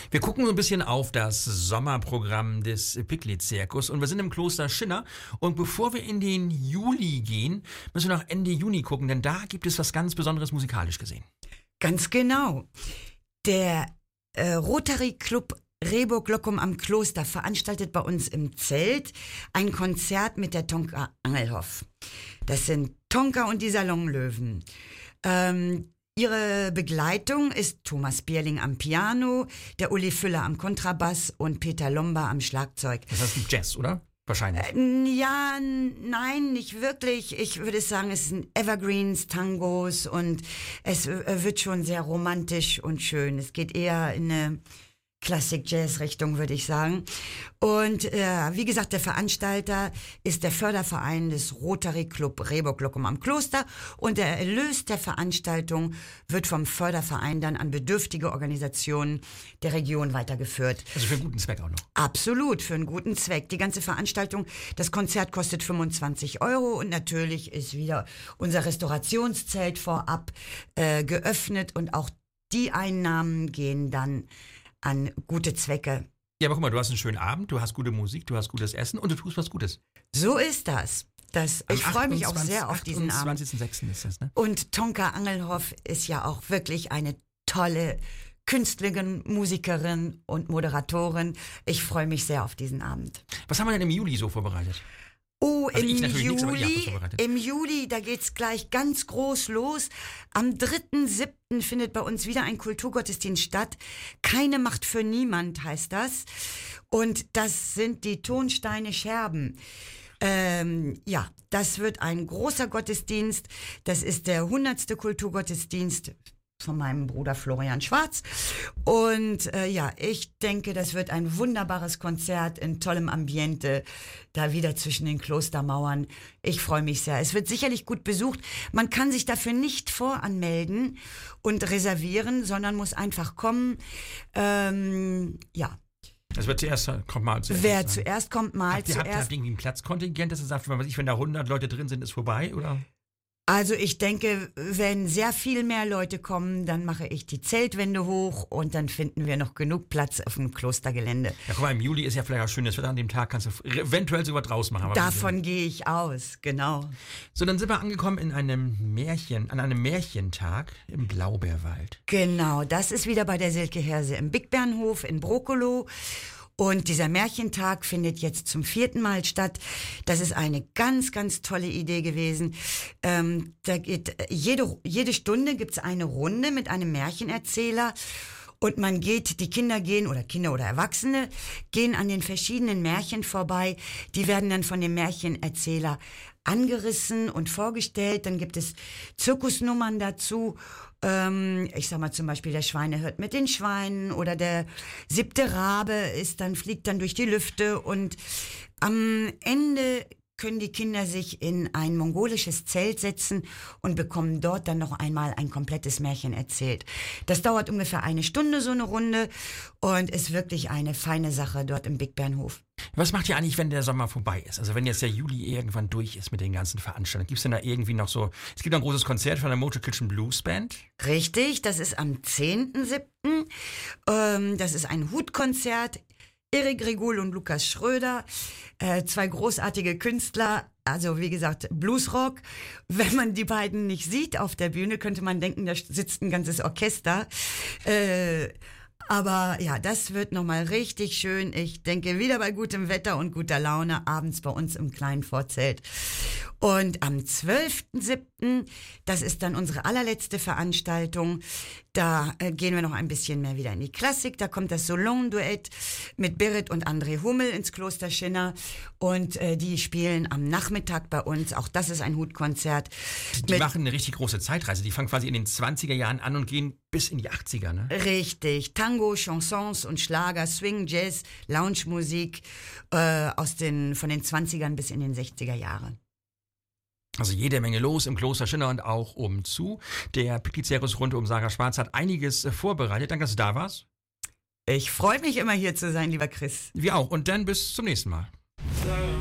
Wir gucken so ein bisschen auf das Sommerprogramm des Picklitz-Zirkus und wir sind im Kloster Schinner. Und bevor wir in den Juli gehen, müssen wir noch Ende Juni gucken, denn da gibt es was ganz Besonderes musikalisch gesehen. Ganz genau. Der Rotary Club Rehburg-Lockum am Kloster veranstaltet bei uns im Zelt ein Konzert mit der Tonka Angelhoff. Das sind Tonka und die Salonlöwen. Ihre Begleitung ist Thomas Bierling am Piano, der Uli Füller am Kontrabass und Peter Lomba am Schlagzeug. Das heißt Jazz, oder? Wahrscheinlich. Ja, nein, nicht wirklich. Ich würde sagen, es sind Evergreens, Tangos und es wird schon sehr romantisch und schön. Es geht eher in eine Klassik-Jazz-Richtung, würde ich sagen. Und wie gesagt, der Veranstalter ist der Förderverein des Rotary Club Rehburg-Lockum am Kloster und der Erlös der Veranstaltung wird vom Förderverein dann an bedürftige Organisationen der Region weitergeführt. Also für einen guten Zweck auch noch. Absolut, für einen guten Zweck. Die ganze Veranstaltung, das Konzert kostet 25 € und natürlich ist wieder unser Restaurationszelt vorab geöffnet und auch die Einnahmen gehen dann an gute Zwecke. Ja, aber guck mal, du hast einen schönen Abend, du hast gute Musik, du hast gutes Essen und du tust was Gutes. So ist das. Ich freue mich auch sehr auf diesen Abend. 28.06. ist das, ne? Und Tonka Angelhoff ist ja auch wirklich eine tolle Künstlerin, Musikerin und Moderatorin. Ich freue mich sehr auf diesen Abend. Was haben wir denn im Juli so vorbereitet? Oh, also im Juli, da geht's gleich ganz groß los. Am 3.7. findet bei uns wieder ein Kulturgottesdienst statt. Keine Macht für niemand heißt das. Und das sind die Tonsteine Scherben. Ja, das wird ein großer Gottesdienst. Das ist der 100. Kulturgottesdienst von meinem Bruder Florian Schwarz. Und ja, ich denke, das wird ein wunderbares Konzert in tollem Ambiente, da wieder zwischen den Klostermauern. Ich freue mich sehr. Es wird sicherlich gut besucht. Man kann sich dafür nicht voranmelden und reservieren, sondern muss einfach kommen. Ja. Also wer zuerst kommt, mal zuerst. Wer zuerst kommt, mal zuerst. Habt ihr irgendwie ein Platzkontingent, dass ihr sagt, wenn da 100 Leute drin sind, ist vorbei, oder? Also ich denke, wenn sehr viel mehr Leute kommen, dann mache ich die Zeltwände hoch und dann finden wir noch genug Platz auf dem Klostergelände. Ja, guck mal, im Juli ist ja vielleicht auch schönes Wetter. An dem Tag kannst du eventuell sogar draus machen. Aber davon gehe ich aus, genau. So, dann sind wir angekommen an einem Märchentag im Blaubeerwald. Genau, das ist wieder bei der Silke Herse im Bigbernhof in Brokkolo. Und dieser Märchentag findet jetzt zum 4. Mal statt. Das ist eine ganz, ganz tolle Idee gewesen. Da geht jede Stunde gibt's eine Runde mit einem Märchenerzähler. Und die Kinder oder Erwachsene gehen an den verschiedenen Märchen vorbei. Die werden dann von dem Märchenerzähler angerissen und vorgestellt. Dann gibt es Zirkusnummern dazu. Ich sag mal zum Beispiel der Schweinehirt mit den Schweinen oder der 7. Rabe fliegt dann durch die Lüfte und am Ende können die Kinder sich in ein mongolisches Zelt setzen und bekommen dort dann noch einmal ein komplettes Märchen erzählt. Das dauert ungefähr eine Stunde, so eine Runde, und ist wirklich eine feine Sache dort im Bigbernhof. Was macht ihr eigentlich, wenn der Sommer vorbei ist? Also wenn jetzt der Juli irgendwann durch ist mit den ganzen Veranstaltungen, gibt's denn da irgendwie noch so, es gibt ein großes Konzert von der Motor Kitchen Blues Band? Richtig, das ist am 10.7. Das ist ein Hutkonzert. Erik Regul und Lukas Schröder, 2 großartige Künstler, also wie gesagt Bluesrock. Wenn man die beiden nicht sieht auf der Bühne, könnte man denken, da sitzt ein ganzes Orchester. Aber ja, das wird nochmal richtig schön. Ich denke, wieder bei gutem Wetter und guter Laune, abends bei uns im kleinen Vorzelt. Und am 12.7., das ist dann unsere allerletzte Veranstaltung, da gehen wir noch ein bisschen mehr wieder in die Klassik. Da kommt das Solon-Duett mit Berit und André Hummel ins Kloster Schinner und die spielen am Nachmittag bei uns. Auch das ist ein Hutkonzert. Die machen eine richtig große Zeitreise. Die fangen quasi in den 20er Jahren an und gehen bis in die 80er, ne? Richtig. Tango, Chansons und Schlager, Swing, Jazz, Lounge-Musik von den 20ern bis in den 60er Jahre. Also jede Menge los im Kloster Schinner und auch umzu. Der Picklitz-Zirkus rund um Sarah Schwarz hat einiges vorbereitet. Danke, dass du da warst. Ich freue mich immer hier zu sein, lieber Chris. Wir auch. Und dann bis zum nächsten Mal.